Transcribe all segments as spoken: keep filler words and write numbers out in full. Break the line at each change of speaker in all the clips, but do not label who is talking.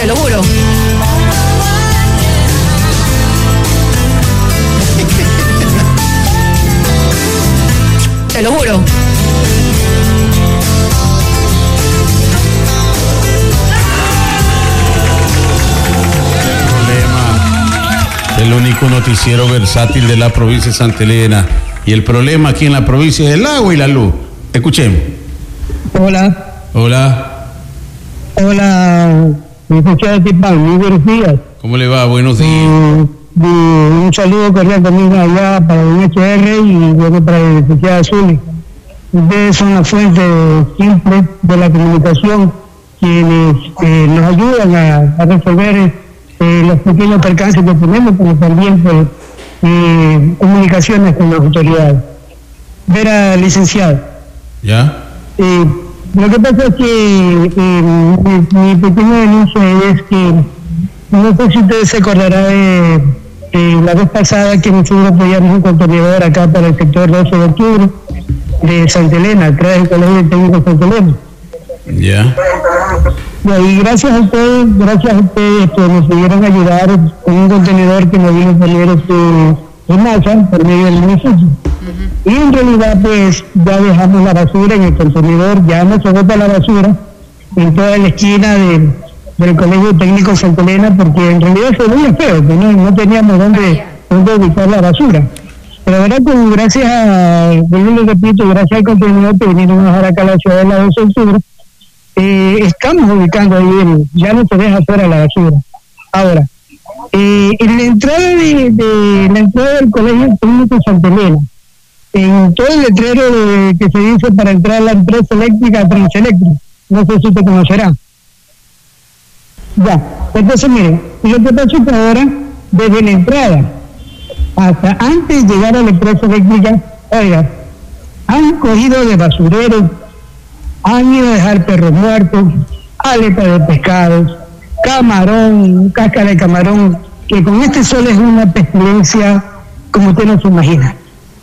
Te lo juro. Te lo juro.
El único noticiero versátil de la provincia de Santa Elena. Y el problema aquí en la provincia es el agua y la luz. Escuchemos.
Hola.
Hola.
Hola, licenciado Tipán, muy buenos días.
¿Cómo le va? Buenos días.
Eh, eh, un saludo cordial también allá para el H R y bueno para el licenciado Azul. Ustedes son la fuente siempre de la comunicación, quienes eh, nos ayudan a, a resolver eh, los pequeños percances que tenemos, pero también pues, eh, comunicaciones con las autoridades. Vera, licenciado.
¿Ya?
Eh, lo que pasa es que eh, mi, mi pequeña denuncia es que no sé si usted se acordará de, de la vez pasada que nosotros apoyamos un contenedor acá para el sector doce de octubre de Santa Elena, atrás del Colegio Técnico Santa Elena.
Ya.
Y gracias a ustedes, gracias a ustedes que nos pudieron ayudar con un contenedor que nos vino a poner este, en marcha por medio del municipio. Uh-huh. Y en realidad pues ya dejamos la basura en el contenedor, ya no se bota la basura en toda la esquina de, del Colegio Técnico Santa Elena, porque en realidad se veía feo, que no, no teníamos dónde, dónde ubicar la basura. Pero la verdad que gracias a, yo les repito, gracias al contenedor que vinieron a dejar acá a la ciudad de la doce de octubre, eh, estamos ubicando ahí, el, ya no se deja fuera la basura. Ahora, eh, en la entrada de, de la entrada del Colegio Técnico Santa Elena, en todo el letrero de, que se dice para entrar a la empresa eléctrica Transeléctrica, no sé si te conocerá. Ya, entonces miren, lo que pasa es que ahora, desde la entrada hasta antes de llegar a la empresa eléctrica, oiga, han cogido de basureros, han ido a dejar perros muertos, aletas de pescados, camarón, cáscara de camarón, que con este sol es una pestilencia como usted no se imagina.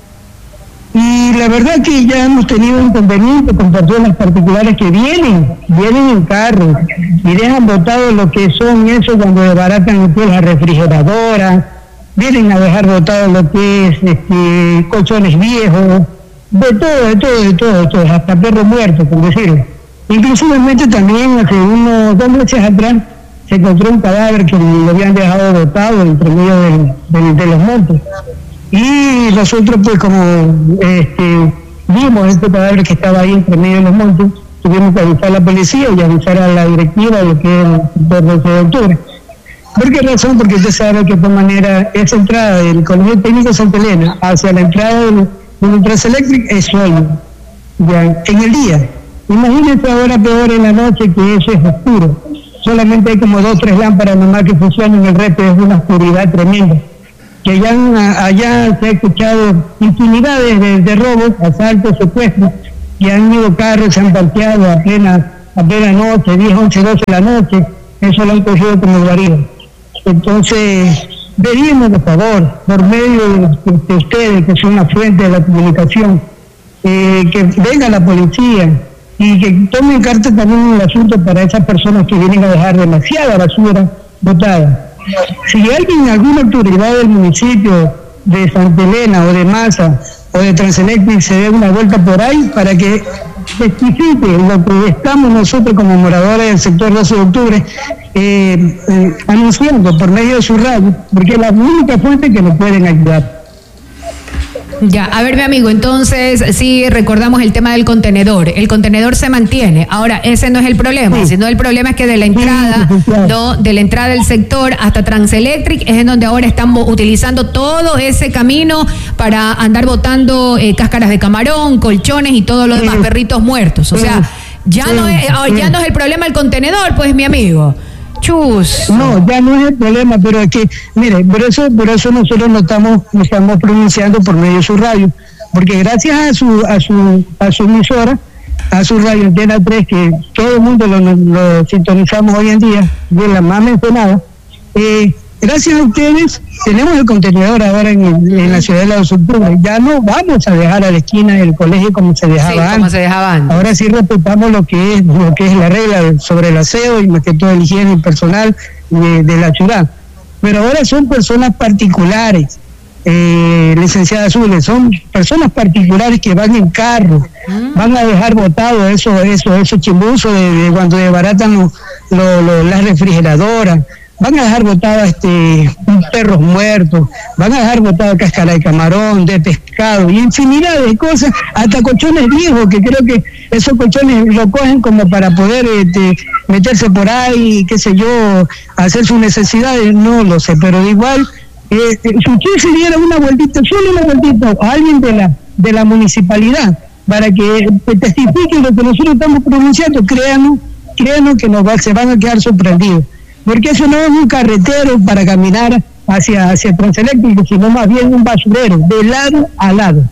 Y la verdad que ya hemos tenido inconvenientes con personas particulares que vienen, vienen en carro y dejan botado lo que son eso cuando desbaratan la refrigeradora, vienen a dejar botado lo que es este, colchones viejos, de todo, de todo, de todo, de todo, hasta perros muertos, por decirlo. Inclusivamente también hace unos dos meses atrás se encontró un cadáver que lo habían dejado botado entre medio del, del, de los montes. Y nosotros pues como este, vimos este cadáver que estaba ahí entre medio de los montes, tuvimos que avisar a la policía y avisar a la directiva de lo que es el doce de octubre. ¿Por qué razón? Porque usted sabe que de todas maneras esa entrada del Colegio Técnico Santa Elena hacia la entrada del, de la empresa eléctrica es sueño, ya, en el día. Imagínense ahora peor en la noche, que eso es oscuro. Solamente hay como dos o tres lámparas nomás que funcionan, el resto es una oscuridad tremenda. Que allá, allá se ha escuchado infinidades de, de robos, asaltos, secuestros, y han ido carros, se han parqueado a plena, a plena noche, diez, once, doce de la noche, eso lo han cogido como guarido. Entonces, pedimos por favor, por medio de, de ustedes, que son la fuente de la comunicación, eh, que venga la policía y que tomen carta también en el asunto para esas personas que vienen a dejar demasiada basura botada. Si alguien, alguna autoridad del municipio de Santa Elena o de Masa o de Transeléctrica se dé una vuelta por ahí para que especifique lo que estamos nosotros como moradores del sector doce de octubre eh, eh, anunciando por medio de su radio, porque es la única fuente que nos pueden ayudar.
Ya, a ver mi amigo, entonces sí recordamos el tema del contenedor. El contenedor se mantiene. Ahora, ese no es el problema, sí. Sino el problema es que de la entrada, sí, sí, sí. no, de la entrada del sector hasta Transeléctrica es en donde ahora estamos utilizando todo ese camino para andar botando eh, cáscaras de camarón, colchones y todo lo demás, sí. perritos muertos. O sí. sea, ya sí, no es, sí. ya no es el problema el contenedor, pues mi amigo. Chus.
No, ya no es el problema, pero es que, mire, por eso, por eso nosotros nos estamos, nos estamos pronunciando por medio de su radio, porque gracias a su, a su, a su emisora, a su radio Antena tres, que todo el mundo lo, lo sintonizamos hoy en día, de la más mencionada, eh, gracias a ustedes tenemos el contenedor ahora en, el, en la ciudad de la Octubre. Ya no vamos a dejar a la esquina del colegio como se dejaba,
sí,
antes.
Como se dejaba antes.
Ahora sí respetamos lo que es lo que es la regla sobre el aseo y más que todo el higiene personal de, de la ciudad. Pero ahora son personas particulares, eh, licenciada Zules, son personas particulares que van en carro, mm. van a dejar botado eso, eso, esos chimbuzos de, de cuando desbaratan lo, lo, lo, las refrigeradoras. Van a dejar botados este, perros muertos, van a dejar botados cáscara de camarón, de pescado y infinidad de cosas, hasta colchones viejos, que creo que esos colchones lo cogen como para poder este, meterse por ahí, qué sé yo, hacer sus necesidades, no lo sé, pero de igual, eh, si usted se diera una vueltita, solo una vueltita a alguien de la, de la municipalidad, para que testifique lo que nosotros estamos pronunciando, créanos, créanos que nos va, se van a quedar sorprendidos. Porque eso no es un carretero para caminar hacia, hacia Transeléctrico, sino más bien un basurero, de lado a lado.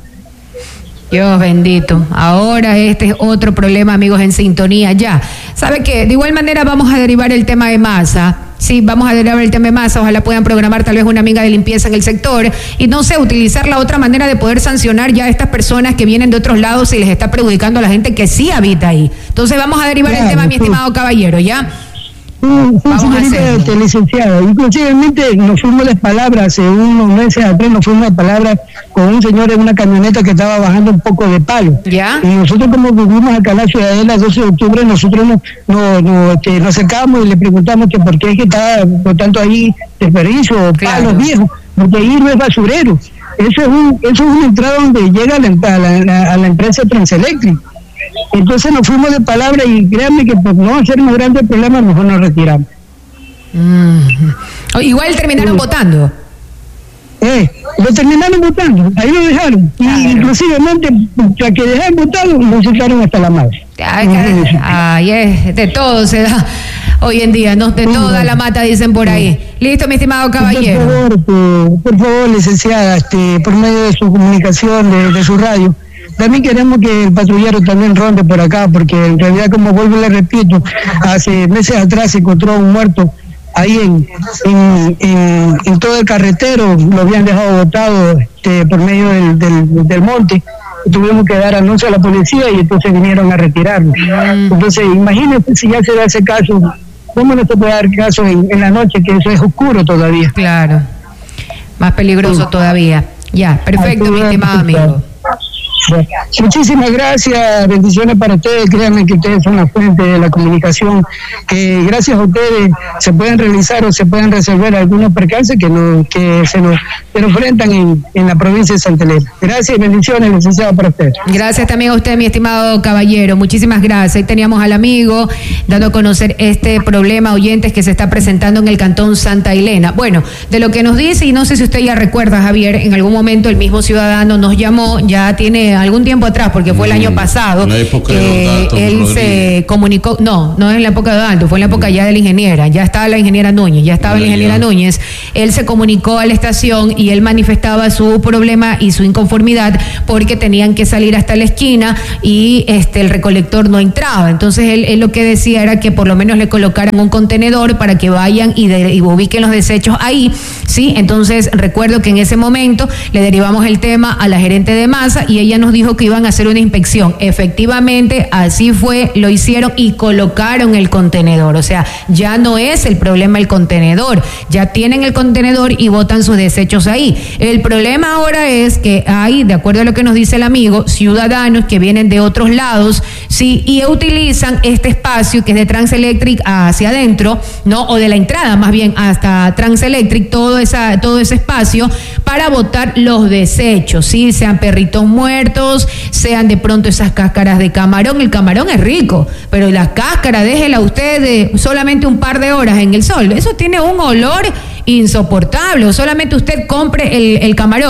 Dios bendito. Ahora este es otro problema, amigos, en sintonía ya. ¿Sabe qué? De igual manera vamos a derivar el tema de masa. Sí, vamos a derivar el tema de masa. Ojalá puedan programar tal vez una amiga de limpieza en el sector y no sé, utilizar la otra manera de poder sancionar ya a estas personas que vienen de otros lados y les está perjudicando a la gente que sí habita ahí. Entonces vamos a derivar claro, el tema, mi sí. estimado caballero, ¿ya?
Sí, sí, señorita este, licenciada, inclusivemente nos fuimos de palabras, hace unos meses atrás nos fuimos de palabras con un señor en una camioneta que estaba bajando un poco de palo.
¿Ya?
Y nosotros como vivimos acá en la ciudadela el doce de octubre, nosotros nos, nos, nos, este, nos acercamos y le preguntamos que por qué es que estaba botando ahí desperdicio o
claro.
palos viejos, porque ahí no es basurero. Eso es, un, eso es una entrada donde llega a la, a la, a la empresa Transeléctrica. Entonces nos fuimos de palabra y créanme que por no hacer más grande el problema mejor nos retiramos.
Mm. Igual terminaron sí. votando.
Eh, lo terminaron votando, ahí lo dejaron. Claro. Y inclusivamente, ya que dejaron votado, lo sacaron hasta la madre.
Ay, ay, es de todo se da hoy en día, ¿no? De sí, toda la mata dicen por ahí. Listo, mi estimado caballero.
Por favor, este, por favor, licenciada, este, por medio de su comunicación, de, de su radio, también queremos que el patrullero también ronde por acá, porque en realidad, como vuelvo y le repito, hace meses atrás se encontró un muerto ahí en, en, en, en todo el carretero, lo habían dejado botado este, por medio del, del, del monte, y tuvimos que dar anuncio a la policía y entonces vinieron a retirarlo. Entonces, imagínense si ya se da ese caso, ¿cómo no se puede dar caso en, en la noche, que eso es oscuro todavía?
Claro, más peligroso sí. todavía. Ya, perfecto, mi estimado amigo.
Muchísimas gracias, bendiciones para ustedes, créanme que ustedes son la fuente de la comunicación, que gracias a ustedes se pueden realizar o se pueden resolver algunos percances que, no, que se nos, se nos enfrentan en, en la provincia de Santa Elena. Gracias y bendiciones, licenciado, para ustedes.
Gracias también a usted, mi estimado caballero, muchísimas gracias. Ahí teníamos al amigo dando a conocer este problema, oyentes, que se está presentando en el cantón Santa Elena. Bueno, de lo que nos dice, y no sé si usted ya recuerda, Javier, en algún momento el mismo ciudadano nos llamó, ya tiene algún tiempo atrás, porque fue el año pasado,
en la época de
eh,
los datos,
él
Rodríguez.
se comunicó, no, no en la época de Alto, fue en la época ya de la ingeniera, ya estaba la ingeniera Núñez, ya estaba la ingeniera Núñez, él se comunicó a la estación y él manifestaba su problema y su inconformidad porque tenían que salir hasta la esquina y este el recolector no entraba, entonces él, él lo que decía era que por lo menos le colocaran un contenedor para que vayan y, de, y ubiquen los desechos ahí, sí, entonces recuerdo que en ese momento le derivamos el tema a la gerente de masa y ella nos dijo que iban a hacer una inspección. Efectivamente, así fue, lo hicieron y colocaron el contenedor. O sea, ya no es el problema el contenedor, ya tienen el contenedor y botan sus desechos ahí. El problema ahora es que hay, de acuerdo a lo que nos dice el amigo, ciudadanos que vienen de otros lados, sí, y utilizan este espacio que es de Transelectric hacia adentro, ¿no? O de la entrada más bien hasta Transelectric, todo esa, todo ese espacio para botar los desechos, sí, sean perritos muertos, sean de pronto esas cáscaras de camarón. El camarón es rico, pero la cáscara, déjela usted de solamente un par de horas en el sol, eso tiene un olor insoportable. O solamente usted compre el, el camarón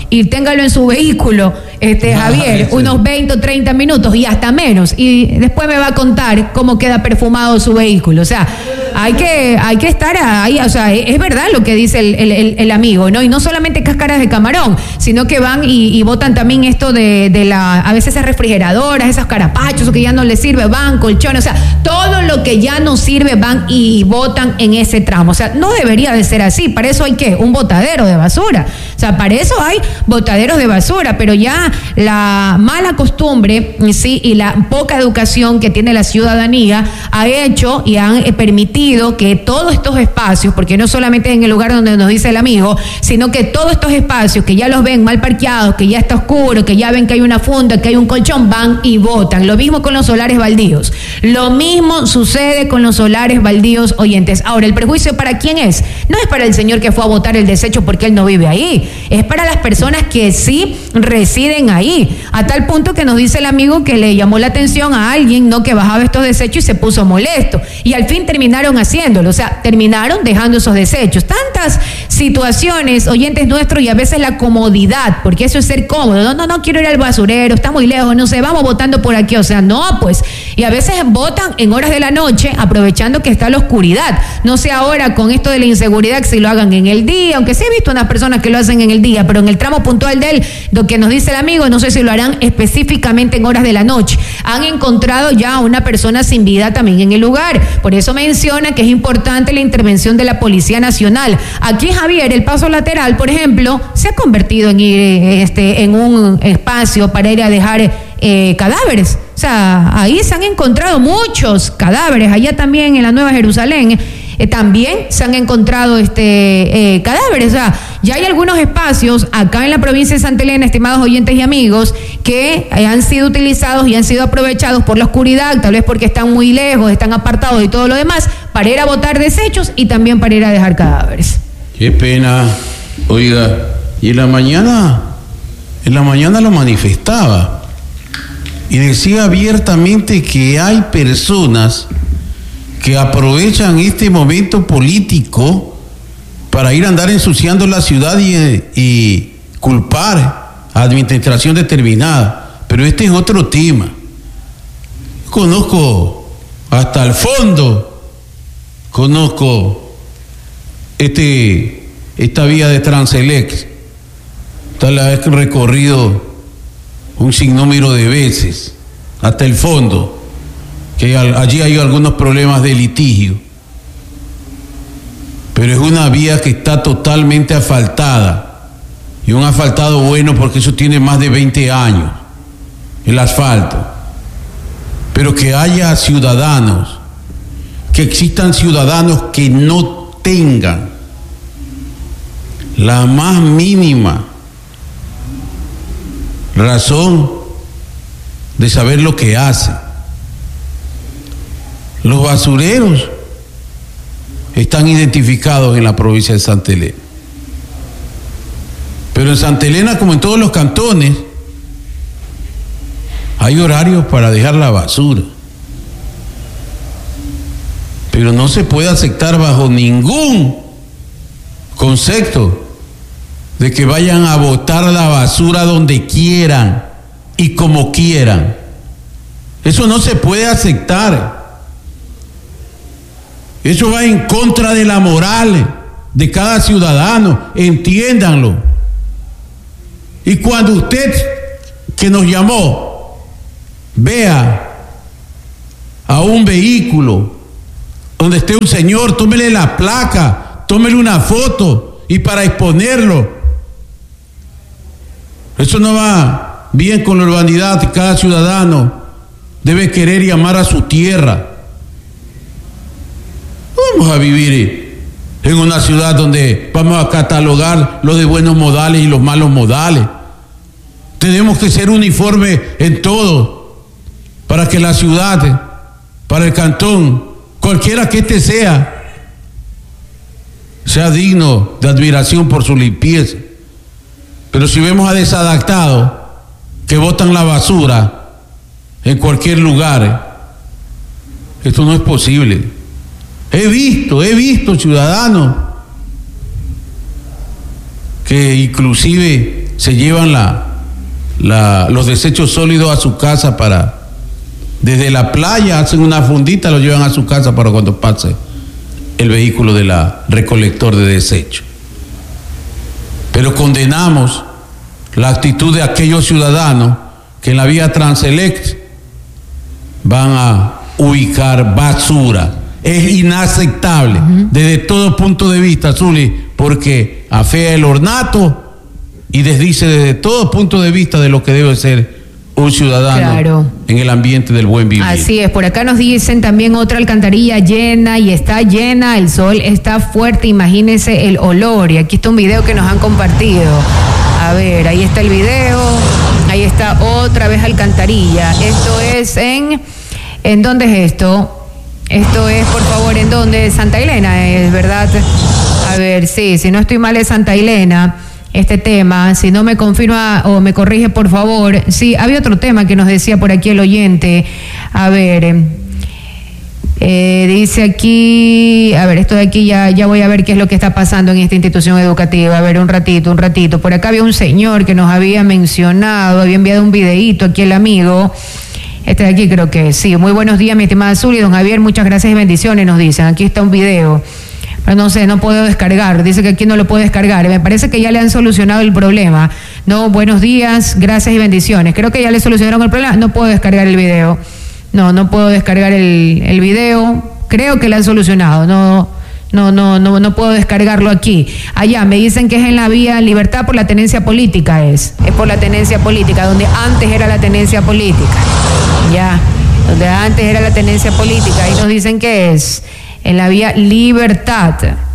y téngalo en su vehículo, este ah, Javier, ese. unos veinte o treinta minutos y hasta menos, y después me va a contar cómo queda perfumado su vehículo. O sea, hay que, hay que estar ahí, o sea, es verdad lo que dice el, el, el amigo, ¿no? Y no solamente cáscaras de camarón, sino que van y, y botan también esto de, de la, a veces esas refrigeradoras, esos carapachos que ya no les sirve, van, colchones, o sea, todo lo que ya no sirve van y botan en ese tramo. O sea, no debería de ser así. Para eso hay ¿qué? Un botadero de basura. O sea, para eso hay botaderos de basura, pero ya la mala costumbre, sí, y la poca educación que tiene la ciudadanía ha hecho y han permitido que todos estos espacios, porque no solamente en el lugar donde nos dice el amigo, sino que todos estos espacios que ya los ven mal parqueados, que ya está oscuro, que ya ven que hay una funda, que hay un colchón, van y botan. Lo mismo con los solares baldíos. Lo mismo sucede con los solares baldíos, oyentes. Ahora, ¿el perjuicio para quién es? No es para el señor que fue a botar el desecho porque él no vive ahí. Es para las personas que sí residen ahí. A tal punto que nos dice el amigo que le llamó la atención a alguien, ¿no?, que bajaba estos desechos y se puso molesto. Y al fin terminaron haciéndolo. O sea, terminaron dejando esos desechos. Tantas situaciones, oyentes nuestros, y a veces la comodidad, porque eso es ser cómodo. No, no, no quiero ir al basurero, está muy lejos, no sé, vamos botando por aquí. O sea, no, pues. Y a veces botan en horas de la noche, aprovechando que está la oscuridad. No sé ahora con esto de la inseguridad si lo hagan en el día, aunque sí he visto unas personas que lo hacen en el día, pero en el tramo puntual de él, lo que nos dice el amigo, no sé si lo harán específicamente en horas de la noche. Han encontrado ya a una persona sin vida también en el lugar. Por eso menciona que es importante la intervención de la Policía Nacional. Aquí, Javier, el paso lateral, por ejemplo, se ha convertido en ir este, en un espacio para ir a dejar eh, cadáveres. O sea, ahí se han encontrado muchos cadáveres. Allá también en la Nueva Jerusalén eh, también se han encontrado este eh, cadáveres. O sea, ya hay algunos espacios acá en la provincia de Santa Elena, estimados oyentes y amigos, que eh, han sido utilizados y han sido aprovechados por la oscuridad, tal vez porque están muy lejos, están apartados y todo lo demás, para ir a botar desechos y también para ir a dejar cadáveres.
Qué pena. Oiga, y en la mañana, en la mañana lo manifestaba y decía abiertamente que hay personas que aprovechan este momento político para ir a andar ensuciando la ciudad y, y culpar a administración determinada. Pero este es otro tema. Conozco hasta el fondo, conozco este, esta vía de Transelex, tal la vez que he recorrido un sinnúmero de veces, hasta el fondo, que allí hay algunos problemas de litigio, pero es una vía que está totalmente asfaltada, y un asfaltado bueno porque eso tiene más de veinte años, el asfalto, pero que haya ciudadanos, que existan ciudadanos que no tengan la más mínima razón de saber lo que hace. Los basureros están identificados en la provincia de Santa Elena, pero en Santa Elena, como en todos los cantones, hay horarios para dejar la basura, pero no se puede aceptar bajo ningún concepto de que vayan a botar la basura donde quieran y como quieran. Eso no se puede aceptar. Eso va en contra de la moral de cada ciudadano, entiéndanlo. Y cuando usted que nos llamó vea a un vehículo donde esté un señor, tómele la placa, tómele una foto y para exponerlo. Eso no va bien con la urbanidad. Cada ciudadano debe querer y amar a su tierra. Vamos a vivir en una ciudad donde vamos a catalogar los de buenos modales y los malos modales. Tenemos que ser uniformes en todo para que la ciudad, para el cantón, cualquiera que este sea, sea digno de admiración por su limpieza. Pero si vemos a desadaptados que botan la basura en cualquier lugar, esto no es posible. He visto, he visto ciudadanos que inclusive se llevan la, la, los desechos sólidos a su casa para, desde la playa hacen una fundita, lo llevan a su casa para cuando pase el vehículo de la recolector de desechos. Pero condenamos la actitud de aquellos ciudadanos que en la vía Transelect van a ubicar basura. Es inaceptable uh-huh. desde todo punto de vista, Zuli, porque afea el ornato y desdice desde todo punto de vista de lo que debe ser un ciudadano claro. en el ambiente del buen vivir.
Así es, por acá nos dicen también otra alcantarilla llena y está llena, el sol está fuerte, imagínense el olor. Y aquí está un video que nos han compartido. A ver, ahí está el video, ahí está otra vez alcantarilla. Esto es en, ¿en dónde es esto? Esto es, por favor, ¿en dónde? Santa Elena, es verdad. A ver, sí, si no estoy mal es Santa Elena. Este tema, si no me confirma o me corrige, por favor. Sí, había otro tema que nos decía por aquí el oyente. A ver, eh, dice aquí, a ver, esto de aquí ya, ya voy a ver qué es lo que está pasando en esta institución educativa. A ver, un ratito, un ratito. Por acá había un señor que nos había mencionado, había enviado un videíto aquí el amigo. Este de aquí creo que sí. Muy buenos días, mi estimada Zuli, don Javier, muchas gracias y bendiciones, nos dicen. Aquí está un video. Pero no sé, no puedo descargar, dice que aquí no lo puedo descargar, me parece que ya le han solucionado el problema. No, buenos días, gracias y bendiciones, creo que ya le solucionaron el problema, no puedo descargar el video, no, no puedo descargar el, el video, creo que le han solucionado, no, no, no, no, no puedo descargarlo aquí. Allá me dicen que es en la vía Libertad por la tenencia política, es, es por la tenencia política, donde antes era la tenencia política, ya, donde antes era la tenencia política, ahí nos dicen que es en la vía Libertad.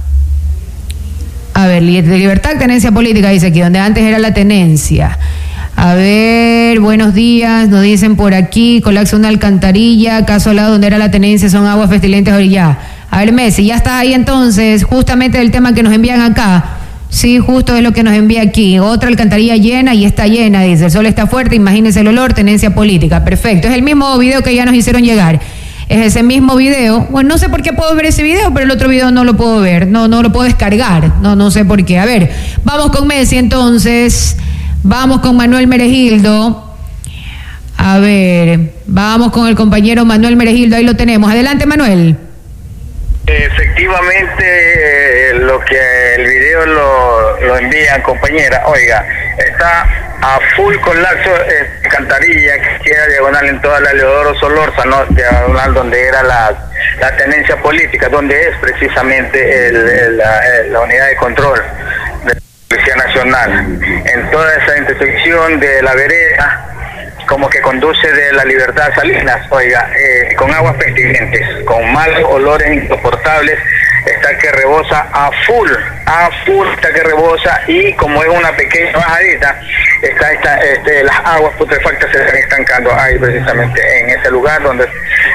A ver, de Libertad, tenencia política, dice aquí, donde antes era la tenencia. A ver, buenos días, nos dicen por aquí, colapso una alcantarilla, caso al lado donde era la tenencia, son aguas pestilentes ya. A ver, Messi, ya está ahí entonces, justamente el tema que nos envían acá. Sí, justo es lo que nos envía aquí. Otra alcantarilla llena y está llena, dice, el sol está fuerte, imagínense el olor, tenencia política. Perfecto, es el mismo video que ya nos hicieron llegar. Es ese mismo video. Bueno, no sé por qué puedo ver ese video, pero el otro video no lo puedo ver, no, no lo puedo descargar, no, no sé por qué. A ver, vamos con Messi entonces, vamos con Manuel Meregildo. A ver, vamos con el compañero Manuel Meregildo, ahí lo tenemos. Adelante, Manuel.
Efectivamente, lo que el video lo, lo envían, compañera, oiga, está a full colapso eh, alcantarilla que queda diagonal en toda la Leodoro Solorza, ¿no? Diagonal donde era la, la tenencia política, donde es precisamente el, el, la, la unidad de control de la Policía Nacional. En toda esa intersección de la vereda, como que conduce de la Libertad a Salinas, oiga, eh, con aguas pestilentes, con malos olores insoportables, está que rebosa a full, a full está que rebosa, y como es una pequeña bajadita, está esta, este, las aguas putrefactas se están estancando ahí precisamente en ese lugar donde,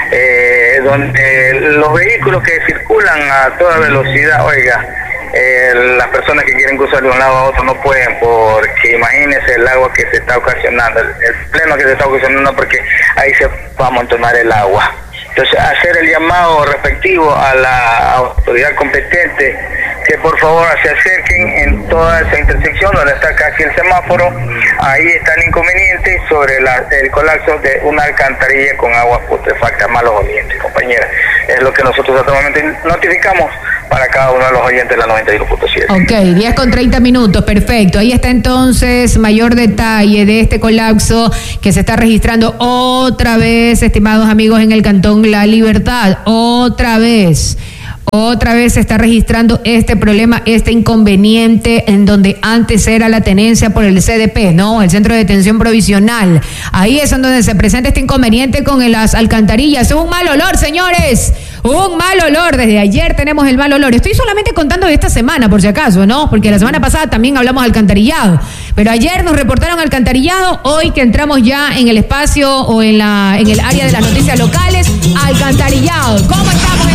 eh, donde los vehículos que circulan a toda velocidad, oiga, Eh, las personas que quieren cruzar de un lado a otro no pueden, porque imagínense el agua que se está ocasionando, el, el pleno que se está ocasionando, porque ahí se va a amontonar el agua. Entonces, hacer el llamado respectivo a la autoridad competente que por favor se acerquen en toda esa intersección donde está casi el semáforo. Ahí está el inconveniente sobre la, el colapso de una alcantarilla con aguas putrefactas, malos oyentes, compañera. Es lo que nosotros actualmente notificamos para cada uno de los oyentes de la noventa y uno punto siete.
Ok, diez con treinta minutos, perfecto. Ahí está entonces mayor detalle de este colapso que se está registrando otra vez, estimados amigos, en el Cantón La Libertad, otra vez. Otra vez se está registrando este problema, este inconveniente en donde antes era la tenencia por el C D P, ¿no? El Centro de Detención Provisional. Ahí es en donde se presenta este inconveniente con las alcantarillas. Un mal olor, señores. Un mal olor. Desde ayer tenemos el mal olor. Estoy solamente contando de esta semana, por si acaso, ¿no? Porque la semana pasada también hablamos de alcantarillado. Pero ayer nos reportaron alcantarillado. Hoy que entramos ya en el espacio o en, la, en el área de las noticias locales, alcantarillado. ¿Cómo estamos?